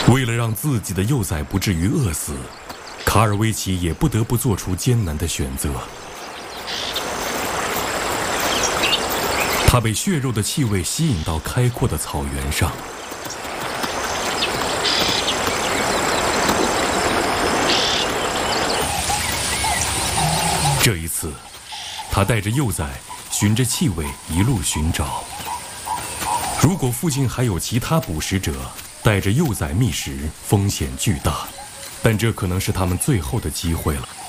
为了让自己的幼崽不至于饿死，卡尔维奇也不得不做出艰难的选择。他被血肉的气味吸引到开阔的草原上。这一次，他带着幼崽，循着气味一路寻找。如果附近还有其他捕食者，带着幼崽觅食，风险巨大，但这可能是他们最后的机会了。